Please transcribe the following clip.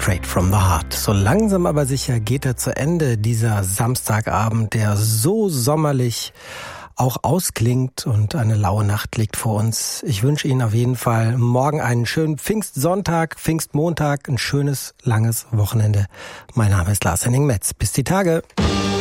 Straight from the Heart. So langsam aber sicher geht er zu Ende, dieser Samstagabend, der so sommerlich auch ausklingt, und eine laue Nacht liegt vor uns. Ich wünsche Ihnen auf jeden Fall morgen einen schönen Pfingstsonntag, Pfingstmontag, ein schönes, langes Wochenende. Mein Name ist Lars Henning Metz. Bis die Tage.